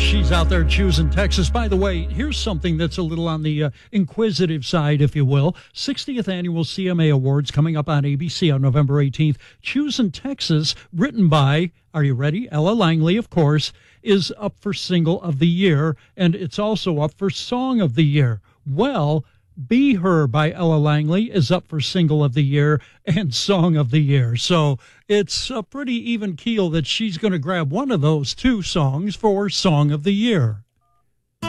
She's out there choosing Texas. By the way, here's something that's a little on the inquisitive side, if you will. 60th Annual CMA Awards coming up on ABC on November 18th. Choosing Texas, written by, are you ready? Ella Langley, of course, is up for Single of the Year, and it's also up for Song of the Year. Well, Be Her by Ella Langley is up for Single of the Year and Song of the Year. So it's a pretty even keel that she's going to grab one of those two songs for Song of the Year.